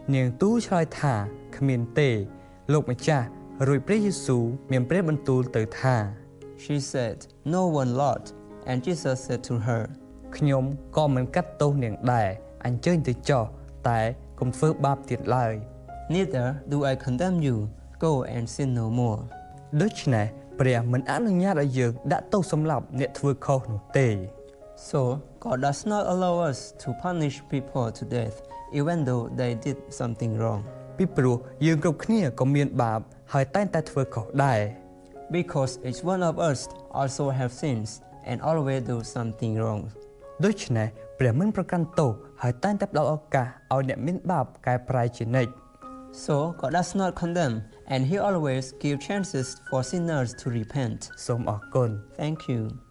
នាងទូលឆ្លើយថាគ្មានទេលោកម្ចាស់រួចព្រះយេស៊ូវមានព្រះបន្ទូលទៅថា She said, "No one, Lord." And Jesus said to her, ខ្ញុំក៏មិនកាត់ទោសនាងដែរអញ្ជើញទៅចុះតែកុំធ្វើបាបទៀតឡើយ "Neither do I condemn you. Go and sin no more." ដូច្នេះព្រះមិនអនុញ្ញាតឲ្យយើងដាក់ទោសសម្លាប់អ្នកធ្វើខុសនោះទេ So, God does not allow us to punish people to death, even though they did something wrong. ពីព្រោះយើងគ្រប់គ្នាក៏មានបាបហើយតែងតែធ្វើខុសដែរ Because each one of us also have sins and always do something wrong. ដូច្នេះព្រះមិនប្រកាន់ទោសហើយតែងតែផ្ដល់ឱកាសឲ្យអ្នកមានបាបកែប្រែជានិច្ច So, God does not condemn, and He always gives chances for sinners to repent. សូមអរគុណ Thank you.